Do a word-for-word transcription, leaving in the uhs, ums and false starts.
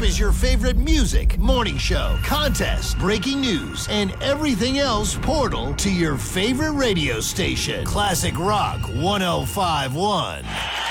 is your favorite music, morning show, contest, breaking news, and everything else portal to your favorite radio station. Classic Rock one oh five point one.